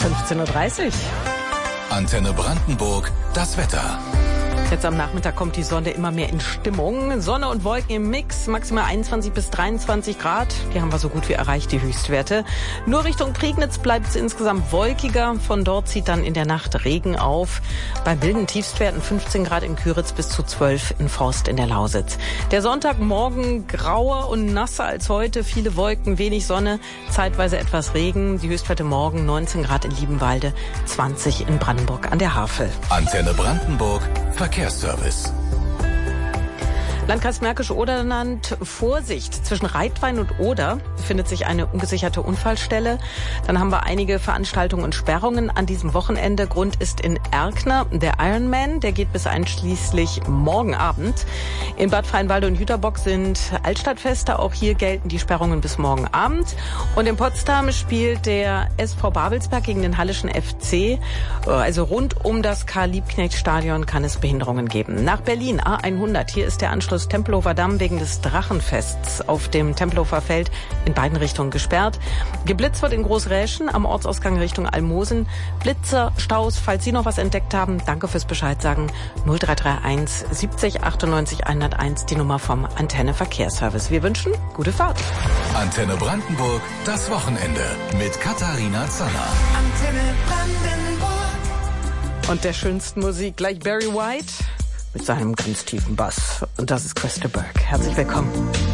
15:30 Uhr. Antenne Brandenburg, das Wetter. Jetzt am Nachmittag kommt die Sonne immer mehr in Stimmung. Sonne und Wolken im Mix, maximal 21 bis 23 Grad. Die haben wir so gut wie erreicht, die Höchstwerte. Nur Richtung Prignitz bleibt es insgesamt wolkiger. Von dort zieht dann in der Nacht Regen auf. Bei milden Tiefstwerten 15 Grad in Küritz bis zu 12 in Forst in der Lausitz. Der Sonntagmorgen grauer und nasser als heute. Viele Wolken, wenig Sonne, zeitweise etwas Regen. Die Höchstwerte morgen 19 Grad in Liebenwalde, 20 in Brandenburg an der Havel. Antenne Brandenburg, Verkehrsservice. Landkreis Märkisch-Oderland, Vorsicht, zwischen Reitwein und Oder befindet sich eine ungesicherte Unfallstelle. Dann haben wir einige Veranstaltungen und Sperrungen an diesem Wochenende. Grund ist in Erkner der Ironman, der geht bis einschließlich morgen Abend. In Bad Freienwalde und Jüterbock sind Altstadtfeste, auch hier gelten die Sperrungen bis morgen Abend. Und in Potsdam spielt der SV Babelsberg gegen den Hallischen FC. Also rund um das Karl-Liebknecht-Stadion kann es Behinderungen geben. Nach Berlin, A100, hier ist der Anschluss Tempelhofer Damm wegen des Drachenfests auf dem Tempelhofer Feld in beiden Richtungen gesperrt. Geblitzt wird in Großräschen am Ortsausgang Richtung Almosen. Blitzer, Staus, falls Sie noch was entdeckt haben, danke fürs Bescheid sagen. 0331 70 98 101, die Nummer vom Antenne Verkehrsservice. Wir wünschen gute Fahrt. Antenne Brandenburg, das Wochenende mit Katharina Zanner. Antenne Brandenburg. Und der schönsten Musik gleich Barry White mit seinem ganz tiefen Bass. Und das ist Christa Burke. Herzlich willkommen.